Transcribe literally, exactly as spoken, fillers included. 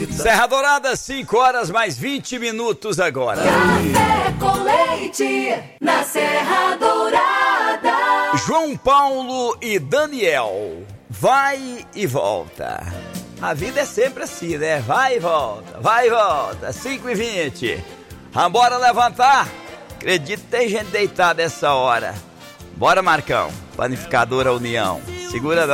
Serra Dourada, cinco horas mais vinte minutos agora. Café com leite na Serra Dourada. João Paulo e Daniel, vai e volta. A vida é sempre assim, né? Vai e volta, vai e volta. cinco e vinte. Vambora levantar? Acredito que tem gente deitada essa hora. Bora, Marcão. Panificadora União. Segura não.